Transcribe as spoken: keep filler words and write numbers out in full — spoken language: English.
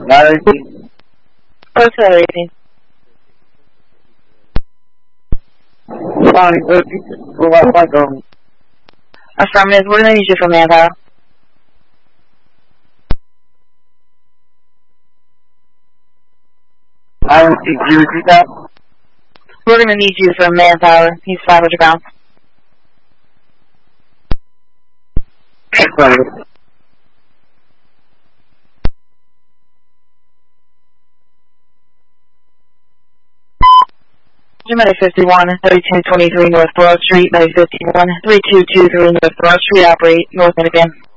Nada de ti. Auxiliary eighteen. Fine, good. Go out, like, um, Affirmative, we're going to need you for manpower. I don't think you repeat that. We're going to need you for manpower. He's five hundred pounds. Sorry. Medic fifty-one, thirty-two twenty-three North Broad Street, Medic fifty-one, three two two three North Broad Street, operate North Minuteman.